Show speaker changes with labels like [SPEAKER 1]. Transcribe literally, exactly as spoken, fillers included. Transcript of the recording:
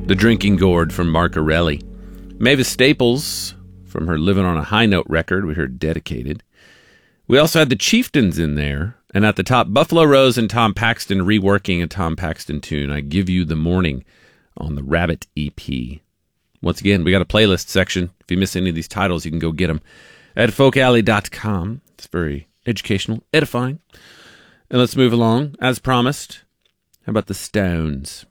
[SPEAKER 1] The Drinking Gourd from Marcarelli. Mavis Staples from her Living on a High Note record, we heard Dedicated. We also had the Chieftains in there. And at the top, Buffalo Rose and Tom Paxton reworking a Tom Paxton tune, I Give You the Morning, on the Rabbit E P. Once again, we got a playlist section. If you miss any of these titles, you can go get them at folk alley dot com. It's very educational, edifying. And let's move along. As promised, how about the Stones?